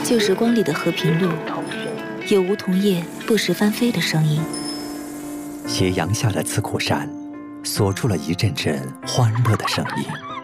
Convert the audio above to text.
旧时光里的和平路，有梧桐叶不时翻飞的声音。 斜阳下的刺口山，锁住了一阵阵欢乐的声音。